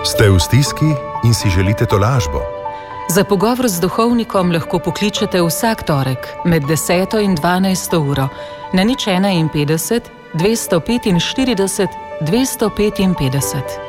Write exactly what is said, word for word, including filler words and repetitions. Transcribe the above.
Ste v stiski in si želite tolažbo? Za pogovor z duhovnikom lahko pokličete vsak torek med deseto in dvanajsto uro na nič ena in petdeset, dvesto petinštirideset, dvesto petinpetdeset.